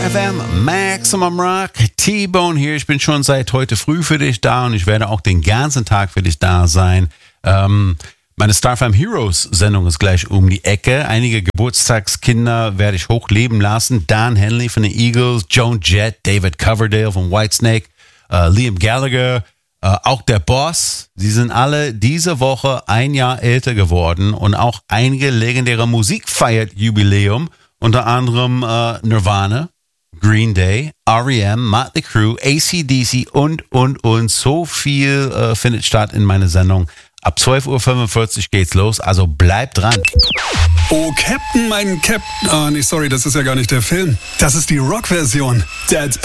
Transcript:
FM Maximum Rock, T-Bone hier. Ich bin schon seit heute früh für dich da und ich werde auch den ganzen Tag für dich da sein. Meine Starfam Heroes Sendung ist gleich um die Ecke. Einige Geburtstagskinder werde ich hochleben lassen. Dan Henley von den Eagles, Joan Jett, David Coverdale von Whitesnake, Liam Gallagher, auch der Boss. Sie sind alle diese Woche ein Jahr älter geworden und auch einige legendäre Musik feiert Jubiläum. Unter anderem Nirvana, Green Day, R.E.M., Motley Crue, AC/DC und. So viel findet statt in meiner Sendung. Ab 12.45 Uhr geht's los, also bleibt dran. Oh, Captain, mein Captain. Ah, nee, sorry, das ist ja gar nicht der Film. Das ist die Rock-Version. Dead